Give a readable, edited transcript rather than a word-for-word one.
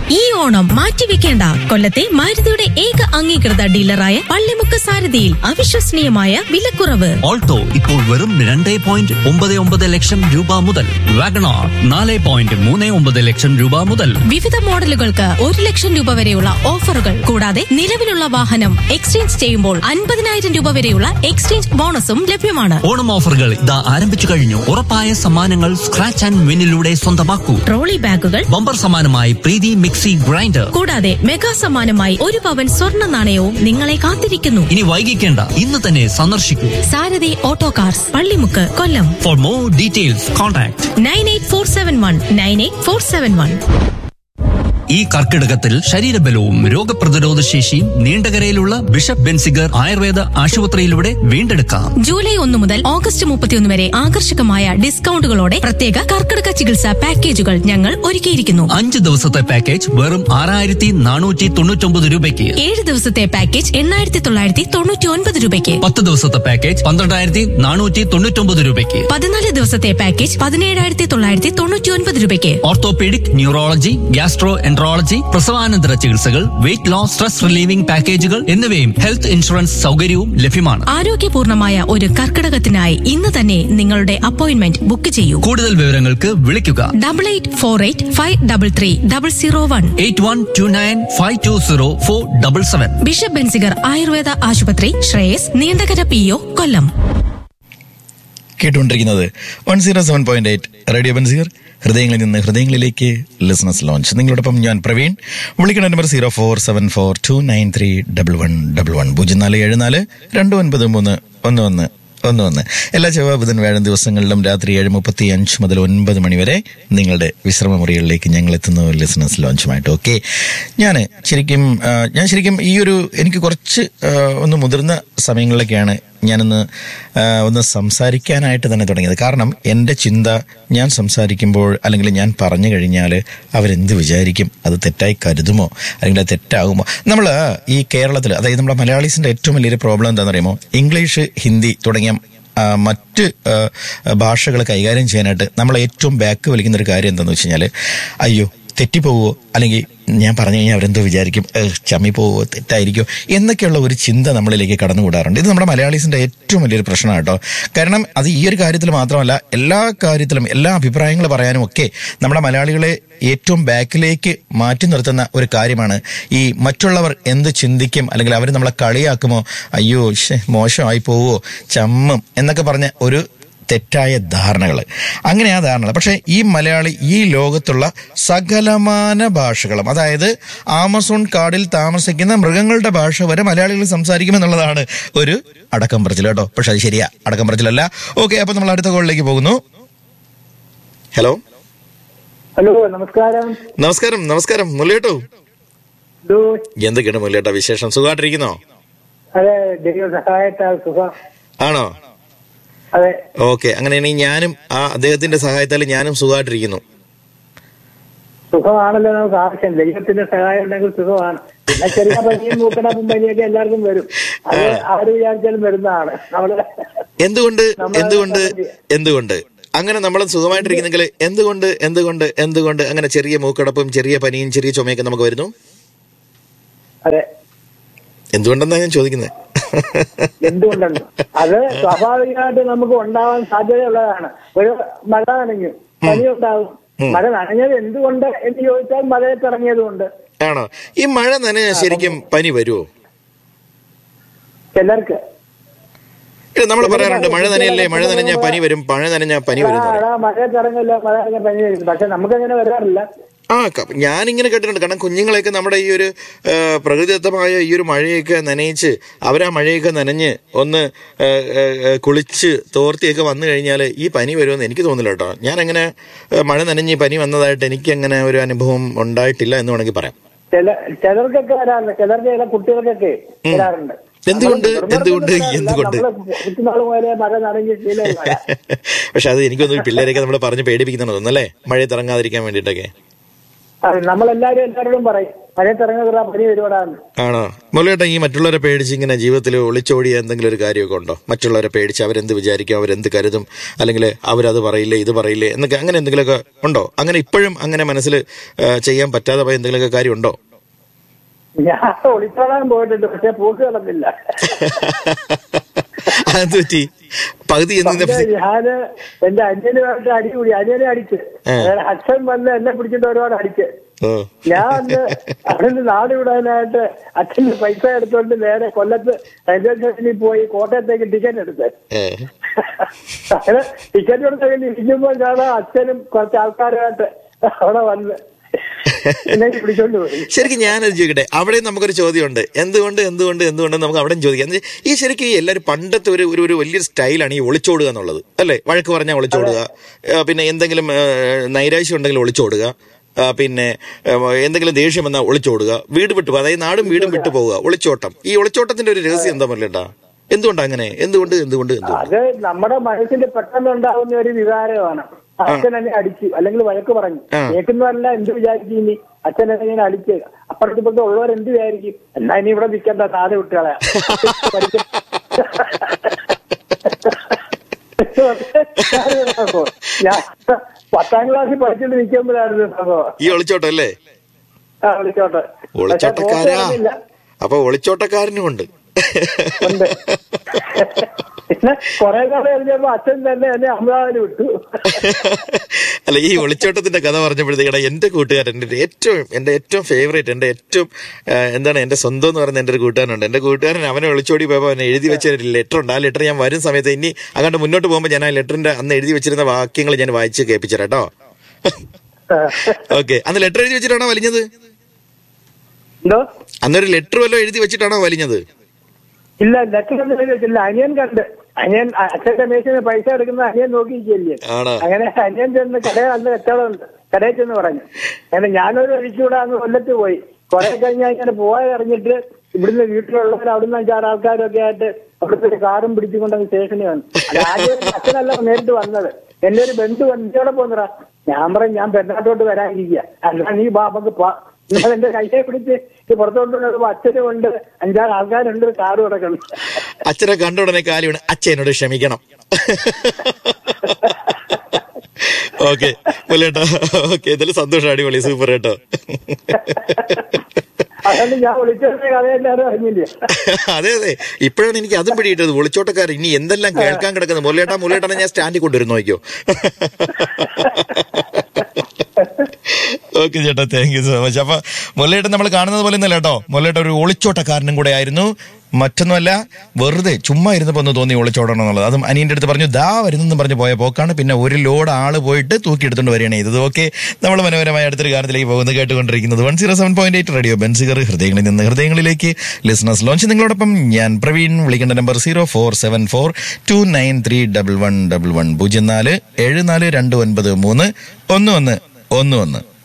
ഈ ഓണം മാറ്റിവെക്കേണ്ട. കൊല്ലത്തെ മാരുതിയുടെ ഏക അംഗീകൃത ഡീലറായ പള്ളിമുക്ക് സാരഥിയിൽ അവിശ്വസനീയമായ വിലക്കുറവ്. ഓൾട്ടോ ഇപ്പോൾ വെറും 2.99 ലക്ഷം രൂപ മുതൽ, വാഗണാർ 4.39 ലക്ഷം രൂപ മുതൽ. വിവിധ മോഡലുകൾക്ക് 1 ലക്ഷം രൂപ വരെയുള്ള ഓഫറുകൾ. കൂടാതെ നിലവിലുള്ള വാഹനം എക്സ്ചേഞ്ച് ചെയ്യുമ്പോൾ 50,000 രൂപ വരെയുള്ള എക്സ്ചേഞ്ച് ബോണസും ലഭ്യമാണ്. ഓണം ഓഫറുകൾ ഇതാ ആരംഭിച്ചു കഴിഞ്ഞു. ഉറപ്പായ സമ്മാനങ്ങൾ സ്ക്രാച്ച് ആൻഡ് വിന്നിലൂടെ സ്വന്തമാക്കൂ. ട്രോളി ബാഗുകൾ, ബമ്പർ സമ്മാനമായി പ്രീതി മിക്സി ഗ്രൈൻഡർ, കൂടാതെ മെഗാ സമ്മാനമായി 1 പവൻ സ്വർണ്ണ നാണയവും നിങ്ങളെ കാത്തിരിക്കുന്നു. ഇനി വൈകിക്കേണ്ട, ഇന്ന് തന്നെ സന്ദർശിക്കൂ. സാരഥി auto cars, Pallimukku, Kollam. For more details contact 9847198471. ഈ കർക്കിടകത്തിൽ ശരീരബലവും രോഗപ്രതിരോധ ശേഷിയും നീണ്ടകരയിലുള്ള ബിഷപ്പ് ബെൻസിഗർ ആയുർവേദ ആശുപത്രിയിലൂടെ വീണ്ടെടുക്കാം. ജൂലൈ 1 മുതൽ ഓഗസ്റ്റ് 31 വരെ ആകർഷകമായ ഡിസ്കൗണ്ടുകളോടെ പ്രത്യേക കർക്കിടക ചികിത്സാ പാക്കേജുകൾ ഞങ്ങൾ ഒരുക്കിയിരിക്കുന്നു. 5 ദിവസത്തെ പാക്കേജ് വെറും 6,499 രൂപയ്ക്ക്, 7 ദിവസത്തെ പാക്കേജ് 8,999 രൂപയ്ക്ക്, 10 ദിവസത്തെ പാക്കേജ് 12,499 രൂപയ്ക്ക്, 14 ദിവസത്തെ പാക്കേജ് 17,999 രൂപയ്ക്ക്. ഓർത്തോപീഡിക്, ന്യൂറോളജി, ഗ്യാസ്ട്രോ എൻട്രോളജി, പ്രസവാനന്തര ചികിത്സകൾ, വെയിറ്റ് ലോസ്, സ്ട്രെസ് റിലീവിംഗ് പാക്കേജുകൾ എന്നിവയും ഹെൽത്ത് ഇൻഷുറൻസ് സൗകര്യവും ലഭ്യമാണ്. ആരോഗ്യപൂർണമായ ഒരു കർക്കിടകത്തിനായി ഇന്ന് തന്നെ നിങ്ങളുടെ അപ്പോയിന്റ്മെന്റ് ബുക്ക് ചെയ്യൂ. കൂടുതൽ വിവരങ്ങൾക്ക് വിളിക്കുക 8848533001 8129520477. ബിഷപ്പ് ബെൻസിഗർ ആയുർവേദ ആശുപത്രി, ശ്രേയസ്, നീണ്ടകര PO, കൊല്ലം. കേട്ടുകൊണ്ടിരിക്കുന്നത് 107.8 റേഡിയോ ബെൻസിഗർ, ഹൃദയങ്ങളിൽ നിന്ന് ഹൃദയങ്ങളിലേക്ക് ലിസണേഴ്സ് ലോഞ്ച്. നിങ്ങളോടൊപ്പം ഞാൻ പ്രവീൺ. വിളിക്കുന്ന നമ്പർ 0474293111 0474293311. എല്ലാ ചൊവ്വ ബുധൻ വ്യാഴം ദിവസങ്ങളിലും രാത്രി 7:35 മുതൽ 9 മണി വരെ നിങ്ങളുടെ വിശ്രമമുറികളിലേക്ക് ഞങ്ങൾ എത്തുന്നു ലിസണേഴ്സ് ലോഞ്ചുമായിട്ട്. ഓക്കെ, ഞാൻ ശരിക്കും ഈ ഒരു എനിക്ക് കുറച്ച് ഒന്ന് മുതിർന്ന സമയങ്ങളിലൊക്കെയാണ് ഞാനൊന്ന് സംസാരിക്കാനായിട്ട് തന്നെ തുടങ്ങിയത്. കാരണം എൻ്റെ ചിന്ത, ഞാൻ സംസാരിക്കുമ്പോൾ അല്ലെങ്കിൽ ഞാൻ പറഞ്ഞു കഴിഞ്ഞാൽ അവരെന്ത് വിചാരിക്കും, അത് തെറ്റായി കരുതുമോ അല്ലെങ്കിൽ അത് തെറ്റാകുമോ. നമ്മൾ ഈ കേരളത്തിൽ, അതായത് നമ്മുടെ മലയാളീസിൻ്റെ ഏറ്റവും വലിയൊരു പ്രോബ്ലം എന്താണെന്ന് പറയുമ്പോൾ, ഇംഗ്ലീഷ്, ഹിന്ദി തുടങ്ങിയ മറ്റ് ഭാഷകൾ കൈകാര്യം ചെയ്യാനായിട്ട് നമ്മൾ ഏറ്റവും ബാക്ക് വലിക്കുന്നൊരു കാര്യം എന്താണെന്ന് വെച്ച് കഴിഞ്ഞാൽ, അയ്യോ തെറ്റിപ്പോവോ, അല്ലെങ്കിൽ ഞാൻ പറഞ്ഞു കഴിഞ്ഞാൽ അവരെന്തോ വിചാരിക്കും, ചമ്മി പോവോ, തെറ്റായിരിക്കോ എന്നൊക്കെയുള്ള ഒരു ചിന്ത നമ്മളിലേക്ക് കടന്നുകൂടാറുണ്ട്. ഇത് നമ്മുടെ മലയാളീസിൻ്റെ ഏറ്റവും വലിയൊരു പ്രശ്നമാണ് കേട്ടോ. കാരണം അത് ഈ ഒരു കാര്യത്തിൽ മാത്രമല്ല, എല്ലാ കാര്യത്തിലും എല്ലാ അഭിപ്രായങ്ങൾ പറയാനും ഒക്കെ നമ്മുടെ മലയാളികളെ ഏറ്റവും ബാക്കിലേക്ക് മാറ്റി നിർത്തുന്ന ഒരു കാര്യമാണ് ഈ മറ്റുള്ളവർ എന്ത് ചിന്തിക്കും, അല്ലെങ്കിൽ അവർ നമ്മളെ കളിയാക്കുമോ, അയ്യോ മോശമായി പോവോ, ചമ്മും എന്നൊക്കെ പറഞ്ഞ ഒരു തെറ്റായ ധാരണകൾ. അങ്ങനെ ആ ധാരണകൾ. പക്ഷേ ഈ മലയാളി ഈ ലോകത്തുള്ള സകലമാന ഭാഷകളും, അതായത് ആമസോൺ കാടിൽ താമസിക്കുന്ന മൃഗങ്ങളുടെ ഭാഷ വരെ മലയാളികൾ സംസാരിക്കുമെന്നുള്ളതാണ് ഒരു അടക്കം പറച്ചിൽ കേട്ടോ. പക്ഷെ അത് ശരിയാ, അടക്കം പറച്ചിലല്ല. ഓക്കെ, അപ്പൊ നമ്മൾ അടുത്ത കോളിലേക്ക് പോകുന്നു. ഹലോ നമസ്കാരം. നമസ്കാരം നമസ്കാരം മുല്ലേട്ടോ. എന്തൊക്കെയാണ് മുല്ലേട്ടാ വിശേഷം? സുഖമായിട്ടിരിക്കുന്നോ? അതെ, സഹായത്താൽ സുഖം. ആണോ? അതെ. ഓക്കെ, അങ്ങനെയാണെങ്കിൽ ഞാനും ആ അദ്ദേഹത്തിന്റെ സഹായത്താൽ ഞാനും സുഖമായിട്ടിരിക്കുന്നു. സുഖമാണല്ലോ നമുക്ക് ആവശ്യം. ദൈവത്തിന്റെ സഹായം ഉണ്ടെങ്കിൽ സുഖമാണ്. പിന്നെ ചെറിയ പനിയും മൂക്കടപ്പും പനിയൊക്കെ എല്ലാവർക്കും വരും. അത് ആര് വിചാരിച്ചാലും വരുന്നതാണ്. നമ്മള് എന്തുകൊണ്ട് അങ്ങനെ നമ്മൾ സുഖമായിട്ടിരിക്കുന്നെങ്കിൽ എന്തുകൊണ്ട് അങ്ങനെ ചെറിയ മൂക്കടപ്പും ചെറിയ പനിയും ചെറിയ ചുമയൊക്കെ നമുക്ക് വരുന്നു? അതെ, എന്തുകൊണ്ടെന്നാ ഞാൻ ചോദിക്കുന്നത്. എന്തുകൊണ്ടെന്ന് അത് സ്വാഭാവികമായിട്ട് നമുക്ക് ഉണ്ടാവാൻ സാധ്യതയുള്ളതാണ്. ഒരു മഴ നനഞ്ഞു, പനി ഉണ്ടാകും. മഴ നനഞ്ഞത് എന്തുകൊണ്ട് എന്ന് ചോദിച്ചാൽ മഴയത്ത് ഇറങ്ങിയത് കൊണ്ട്. ആണോ? ഈ മഴ നനഞ്ഞ ശരിക്കും പനി വരുമോ? ചിലർക്ക് നമ്മൾ പറയാറുണ്ട് മഴ നനയല്ലേ, മഴ നനഞ്ഞ പനി വരും, മഴ നനഞ്ഞ പനി വരും. മഴയത്ത് ഇറങ്ങില്ല, മഴ നനഞ്ഞ പനി വരും. പക്ഷെ നമുക്കങ്ങനെ വരാറില്ല. ഞാനിങ്ങനെ കേട്ടിട്ടുണ്ട്. കാരണം കുഞ്ഞുങ്ങളെയൊക്കെ നമ്മുടെ ഈ ഒരു പ്രകൃതിദത്തമായ ഈ ഒരു മഴയൊക്കെ നനയിച്ച് അവരാ മഴയൊക്കെ നനഞ്ഞ് ഒന്ന് കുളിച്ച് തോർത്തിയൊക്കെ വന്നു കഴിഞ്ഞാൽ ഈ പനി വരുമെന്ന് എനിക്ക് തോന്നില്ല കേട്ടോ. ഞാനങ്ങനെ മഴ നനഞ്ഞ് പനി വന്നതായിട്ട് എനിക്ക് അങ്ങനെ ഒരു അനുഭവം ഉണ്ടായിട്ടില്ല എന്ന് വേണമെങ്കിൽ പറയാം. ചിലർക്കൊക്കെ വരാറുണ്ട്, ചിലർക്ക് ചില കുട്ടികൾക്കൊക്കെ വരാറുണ്ട്. എന്തുകൊണ്ട് മഴ നനഞ്ഞ് ശീലമില്ല. പക്ഷെ അത് എനിക്കൊന്നും പിള്ളേരെയൊക്കെ നമ്മൾ പറഞ്ഞ് പേടിപ്പിക്കുന്നുണ്ടോ അല്ലേ, മഴയത്ത് ഇറങ്ങാതിരിക്കാൻ വേണ്ടിയിട്ടൊക്കെ. നമ്മളെല്ലാരും എല്ലാവരോടും പറയും മഴയത്ത് ഇറങ്ങുക പനി വരുവാടാന്ന്. ആണോ മുരളിയേട്ടാ? ഈ മറ്റുള്ളവരെ പേടിച്ച് ഇങ്ങനെ ജീവിതത്തിൽ ഒളിച്ചോടിയ എന്തെങ്കിലും ഒരു കാര്യമൊക്കെ ഉണ്ടോ? മറ്റുള്ളവരെ പേടിച്ച് അവരെന്ത് വിചാരിക്കും, അവരെന്ത് കരുതും, അല്ലെങ്കിൽ അവരത് പറയില്ലേ ഇത് പറയില്ലേ എന്നൊക്കെ അങ്ങനെ എന്തെങ്കിലുമൊക്കെ ഉണ്ടോ? അങ്ങനെ ഇപ്പോഴും അങ്ങനെ മനസ്സിൽ ചെയ്യാൻ പറ്റാതെ പോയ എന്തെങ്കിലുമൊക്കെ കാര്യം ഉണ്ടോ? ഞാൻ ഒളിച്ചോടാൻ പോയിട്ടുണ്ട്, പക്ഷെ പോക്ക് കളഞ്ഞില്ല. അത് പറ്റി പകുതി ഞാന് എന്റെ അനിയനുമായിട്ട് അടികൂടി, അനിയനെ അടിച്ച് അച്ഛൻ വന്ന് എന്നെ പിടിച്ചിട്ട് ഒരുപാട് അടിച്ച്. ഞാൻ അന്ന് അവിടെ നാട് വിടാനായിട്ട് അച്ഛന് പൈസ എടുത്തോണ്ട് നേരെ കൊല്ലത്ത് റെയിൽവേ സ്റ്റേഷനിൽ പോയി കോട്ടയത്തേക്ക് ടിക്കറ്റ് എടുത്ത്. അങ്ങനെ ടിക്കറ്റ് എടുത്ത് ഇരിക്കുമ്പോൾ ഞാൻ അച്ഛനും കുറച്ച് ആൾക്കാരുമായിട്ട് അവിടെ വന്ന് ശരിക്കും ഞാനത് ചോദിക്കട്ടെ, അവിടെ നമുക്കൊരു ചോദ്യമുണ്ട്, എന്തുകൊണ്ട് നമുക്ക് അവിടെ ചോദിക്കാം. ഈ ശരിക്കും ഈ എല്ലാവരും പണ്ടത്തെ ഒരു വലിയൊരു സ്റ്റൈലാണ് ഈ ഒളിച്ചോടുക എന്നുള്ളത് അല്ലേ? വഴക്ക് പറഞ്ഞാൽ ഒളിച്ചോടുക, പിന്നെ എന്തെങ്കിലും നൈരാശ്യം ഉണ്ടെങ്കിൽ ഒളിച്ചോടുക, പിന്നെ എന്തെങ്കിലും ദേഷ്യം വന്നാൽ ഒളിച്ചോടുക, വീട് വിട്ടു, അതായത് നാടും വീടും വിട്ടു പോവുക, ഒളിച്ചോട്ടം. ഈ ഒളിച്ചോട്ടത്തിന്റെ ഒരു രഹസ്യം എന്താ മുരളിയേട്ടാ? എന്തുകൊണ്ടാ അങ്ങനെ? എന്തുകൊണ്ട് അത് നമ്മുടെ മനസ്സിൽ പെട്ടെന്നുണ്ടാകുന്ന ഒരു വികാരമാണ്. അച്ഛൻ എന്നെ അടിച്ചു അല്ലെങ്കിൽ വഴക്ക് പറഞ്ഞു കേൾക്കുന്നതല്ല, എന്ത് വിചാരിക്കും ഇനി അച്ഛൻ എന്നെ ഇങ്ങനെ അടിച്ച് അപ്പുറത്തിപ്പുറത്ത് ഉള്ളവർ എന്ത് വിചാരിക്കും? എന്നാ ഇനി ഇവിടെ നിൽക്കണ്ട, നാട് വിട്ടുകളയാ. ഞാൻ 10ാം ക്ലാസ്സിൽ പഠിച്ചിട്ട് നിൽക്കുമ്പോഴായിരുന്നു സംഭവം ഈ ഒളിച്ചോട്ടം അല്ലേ? ഒളിച്ചോട്ടക്കാരാ. അപ്പൊ ഒളിച്ചോട്ടക്കാരനും ഉണ്ട്. പിന്നെ കൊറേ കാലം കഴിഞ്ഞപ്പോ അച്ഛൻ തന്നെ എന്നെ അമൃതാവിന് വിട്ടു. അല്ല, ഈ ഒളിച്ചോട്ടത്തിന്റെ കഥ പറഞ്ഞപ്പോഴത്തേക്കടാ എന്റെ കൂട്ടുകാരൻ, എന്റെ ഏറ്റവും ഫേവറേറ്റ്, എന്റെ ഏറ്റവും എന്റെ സ്വന്തം എന്ന് പറയുന്ന എന്റെ ഒരു കൂട്ടുകാരനുണ്ട്. എന്റെ കൂട്ടുകാരൻ അവനെ ഒളിച്ചോടി പോയപ്പോ അവനെ എഴുതി വെച്ച ലെറ്റർ ഉണ്ട്. ആ ലെറ്റർ ഞാൻ വരും സമയത്ത് ഇനി അങ്ങോട്ട് മുന്നോട്ട് പോകുമ്പോൾ ഞാൻ ആ ലെറ്ററിന്റെ അന്ന് എഴുതി വെച്ചിരുന്ന വാക്യങ്ങൾ ഞാൻ വായിച്ച് കേൾപ്പിച്ചു കേട്ടോ. ഓക്കെ, അന്ന് ലെറ്റർ എഴുതി വെച്ചിട്ടാണോ വലിഞ്ഞത്? അന്നൊരു ലെറ്റർ വല്ലതും എഴുതി വെച്ചിട്ടാണോ വലിഞ്ഞത്? ഇല്ല, ലെറ്റർ ഒന്നും എഴുതി വെച്ചില്ല. അനിയൻ കണ്ട്, അനിയൻ അച്ഛന്റെ മേശിന് പൈസ എടുക്കുന്ന അനിയൻ നോക്കിയിരിക്കല്ലേ. അങ്ങനെ അനിയൻ ചെന്ന് കടയിൽ അന്ന് കച്ചവടമുണ്ട്, കടയിൽ ചെന്ന് പറഞ്ഞു. അങ്ങനെ ഞാനൊരു ഒഴിച്ചുകൂടെ അങ്ങ് കൊല്ലത്ത് പോയി. കുറെ കഴിഞ്ഞാൽ ഇങ്ങനെ പോയി അറിഞ്ഞിട്ട് ഇവിടുന്ന് വീട്ടിലുള്ളവർ അവിടുന്ന് 5-6 ആൾക്കാരൊക്കെ ആയിട്ട് അവിടുത്തെ ഒരു കാറും പിടിച്ചുകൊണ്ടങ്ങ് സ്റ്റേഷനിൽ വന്നു. ആദ്യം അച്ഛനല്ല നേരിട്ട് വന്നത്, എന്റെ ഒരു ബന്ധു വണ്ടിയോടെ പോന്നറാ. ഞാൻ പറയും ഞാൻ പെരുന്നാട്ടോട്ട് വരാനിരിക്കുക, അല്ല നീ ബാബക്ക് പോ. നിങ്ങൾ എന്റെ കയ്യെ പിടിച്ച് പുറത്തോട്ട് അച്ഛനും ഉണ്ട്, 5-6 ആൾക്കാരുണ്ട്, കാറ് കിടക്കണം. അച്ഛനെ കണ്ട ഉടനെ കാലിയാണ് അച്ഛനോട് ക്ഷമിക്കണം. ഓക്കെ മുരളിയേട്ടാ, ഓക്കെ, ഇതിൽ സന്തോഷം, അടിപൊളി, സൂപ്പർ കേട്ടോ. അതുകൊണ്ട് ഞാൻ ഒളിച്ചോട്ട കഥയെല്ലാരും അറിഞ്ഞില്ല. അതെ, ഇപ്പോഴാണ് എനിക്ക് അതും പിടിയിട്ടത്. ഒളിച്ചോട്ടക്കാർ ഇനി എന്തെല്ലാം കേൾക്കാൻ കിടക്കുന്നത്. മുരളിയേട്ടാ ഞാൻ സ്റ്റാൻഡിൽ കൊണ്ടുവരുന്നു, നോക്കിയോ. ഓക്കെ ചേട്ടാ, താങ്ക് യു സോ മച്ച്. അപ്പൊ മുരളിയേട്ടൻ നമ്മൾ കാണുന്നത് പോലെ ഒന്നല്ല കേട്ടോ, മുരളിയേട്ടൻ ഒരു ഒളിച്ചോട്ടക്കാരനും കൂടെ ആയിരുന്നു. മറ്റൊന്നുമല്ല, വെറുതെ ചുമ്മാ ഇരുന്നപ്പോ ഒന്ന് തോന്നി ഒളിച്ചോടണം എന്നുള്ളത്. അതും അനിയന്റെ അടുത്ത് പറഞ്ഞു ദാ വരുന്നെന്ന് പറഞ്ഞ് പോയ പോക്കാണ്. പിന്നെ ഒരു ലോഡ് ആള് പോയിട്ട് തൂക്കിയെടുത്തോണ്ട് വരികയാണ് ചെയ്തത്. ഓക്കെ, നമ്മൾ മനോഹരമായ അടുത്തൊരു കാര്യത്തിലേക്ക് പോകുന്നത് കേട്ടുകൊണ്ടിരിക്കുന്നത് 107.8 റേഡിയോ ബെൻസിഗർ, ഹൃദയങ്ങളിൽ നിന്ന് ഹൃദയങ്ങളിലേക്ക് ലിസണേഴ്സ് ലോഞ്ച്. നിങ്ങളോടൊപ്പം ഞാൻ പ്രവീൺ. വിളിക്കേണ്ട നമ്പർ 0474293111 0474293111.